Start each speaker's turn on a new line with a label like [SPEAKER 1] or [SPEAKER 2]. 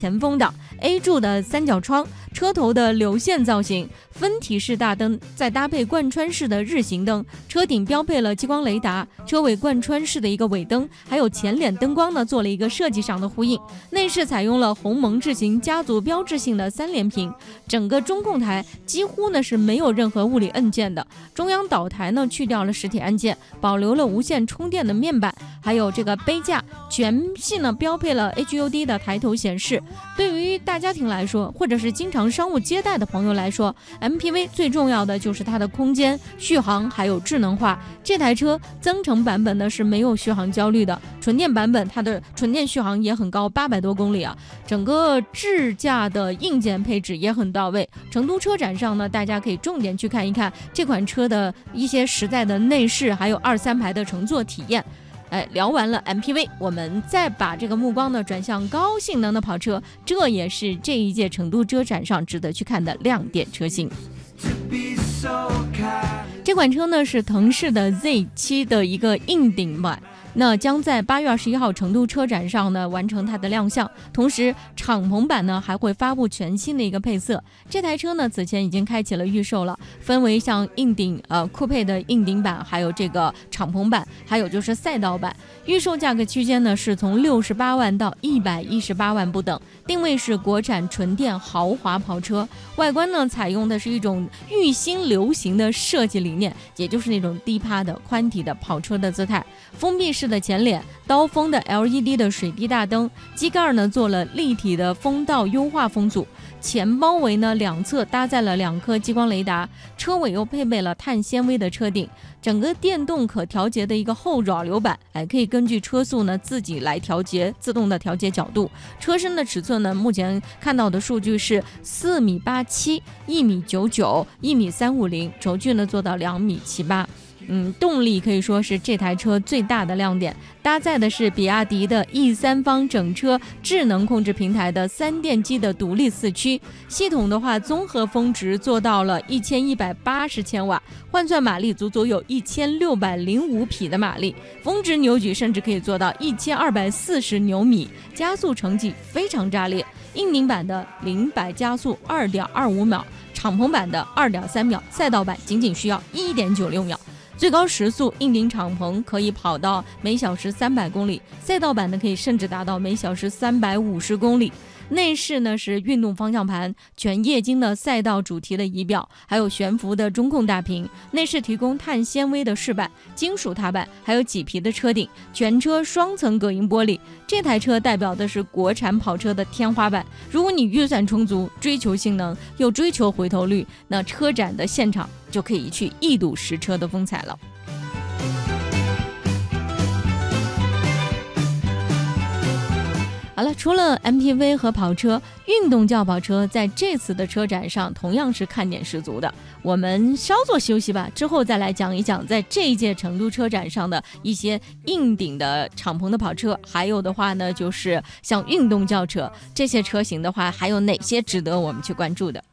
[SPEAKER 1] 前风挡 A 柱的三角窗，车头的流线造型，分体式大灯，再搭配贯穿式的日行灯，车顶标配了激光雷达，车尾贯穿式的一个尾灯，还有前脸灯光呢做了一个设计上的呼应。内饰采用了鸿蒙智行家族标志性的3连屏，整个中控台几乎呢是没有任何物理按键的，中央岛台呢去掉了实体按键，保留了无线充电的面板，还有这个杯架，全系呢标配了 HUD 的抬头显示。对于大家庭来说，或者是经常商务接待的朋友来说， MPV 最重要的就是它的空间、续航还有智能化。这台车增程版本呢是没有续航焦虑的，纯电版本它的纯电续航也很高，800多公里啊。整个智驾的硬件配置也很到位。成都车展上呢，大家可以重点去看一看这款车的一些实在的内饰，还有2、3排的乘坐体验。聊完了 MPV， 我们再把这个目光呢转向高性能的跑车，这也是这一届成都车展上值得去看的亮点车型。这款车呢是腾势的 Z7 的一个硬顶版，那将在8月21号成都车展上呢完成它的亮相，同时敞篷版呢还会发布全新的一个配色。这台车呢此前已经开启了预售了，分为像硬顶酷配的硬顶版，还有这个敞篷版，还有就是赛道版。预售价格区间呢是从68万到118万不等，定位是国产纯电豪华跑车。外观呢采用的是一种育新流行的设计理念，也就是那种低趴的宽体的跑车的姿态。封闭式的前脸，刀锋的 LED 的水滴大灯，机盖呢做了立体的风道优化风阻，前包围呢两侧搭载了2颗激光雷达，车尾又配备了碳纤维的车顶，整个电动可调节的一个后扰流板，可以根据车速呢自己来调节，自动的调节角度。车身的尺寸呢，目前看到的数据是4.87米、1.99米、1.350米，轴距呢做到2.78米。动力可以说是这台车最大的亮点，搭载的是比亚迪的 E3 方整车智能控制平台的3电机的独立4驱系统的话，综合峰值做到了1180千瓦，换算马力足足有1605匹的马力，峰值扭矩甚至可以做到1240牛米，加速成绩非常炸裂。硬顶版的0-100加速2.25秒，敞篷版的2.3秒，赛道版仅仅需要1.96秒。最高时速硬顶敞篷可以跑到每小时300公里，赛道版呢可以甚至达到每小时350公里。内饰呢是运动方向盘，全液晶的赛道主题的仪表，还有悬浮的中控大屏。内饰提供碳纤维的饰板、金属踏板，还有麂皮的车顶，全车双层隔音玻璃。这台车代表的是国产跑车的天花板。如果你预算充足，追求性能又追求回头率，那车展的现场就可以去一睹实车的风采了。好了，除了 MPV 和跑车，运动轿跑车在这次的车展上同样是看点十足的。我们稍作休息吧，之后再来讲一讲在这一届成都车展上的一些硬顶的敞篷的跑车，还有的话呢就是像运动轿车，这些车型的话还有哪些值得我们去关注的。